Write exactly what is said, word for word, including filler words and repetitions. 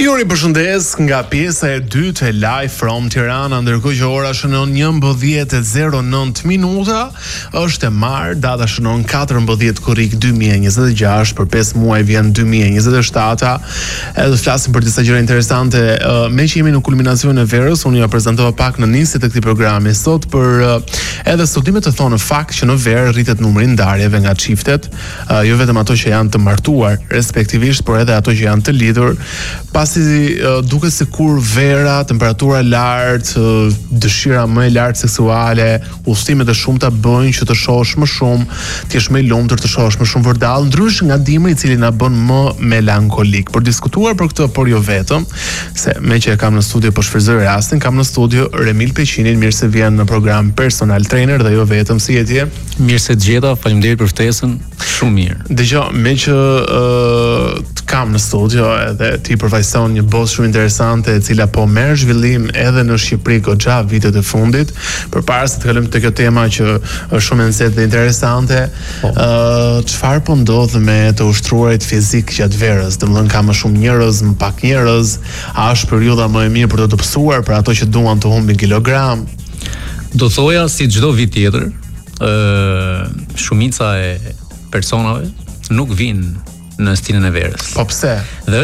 Ju ripërshëndes nga pjesa e dytë e Live from Tirana, ndërkohë që ora shënon njëmbëdhjetë e zero nëntë minuta, është e marr, data shënon katërmbëdhjetë korrik dy mijë e njëzet e gjashtë, për pesë muaj vjen dy mijë e njëzet e shtatë. Edhe flasim për disa gjëra interesante. Me që jemi në kulminacionin e verës, unë ja prezantova pak në nisje të këtij programi sot për edhe studimet të thonë në fakt që në verë rritet numri i ndarjeve nga çiftet, jo vetëm ato që janë të martuar respektivisht, por edhe ato që janë të lidhur. Pasi uh, duket sikur vera, temperatura e lartë, uh, dëshira më e lartë seksuale, udhëtimet e shumta bëjnë që të shohësh më shumë, të jesh më i lumtur, të shohësh më shumë vërdall, ndrysh nga dimri i cili na bën më melankolik. Për diskutuar për këtë, por jo vetëm, se me që e kam në studio po shfrytëzoj rastin, kam në studio Remil Peqinin, mirë se vjen në program Personal Trainer dhe jo vetëm, si je ti? Mirë se të gjeta, faleminderit për ftesën, shumë mirë. Dëgjoj, me që uh, të kam në studio edhe ti përfaqëson një bosë shumë interesante e cila po merr zhvillim edhe në Shqipëri goxha vitet e fundit. Përpara se të kalojmë te kjo tema që është shumë e nxehtë dhe interesante, ë uh, çfarë po ndodh me të ushtruarit fizik gjatë verës? Domethënë ka më shumë njerëz, më pak njerëz, a është periudha më e mirë për të dobësuar për ato që duan të humbin kilogram? Do thoja si çdo vit tjetër, ë shumica e personave nuk vinë në stinën e verës. Po pse? Dhe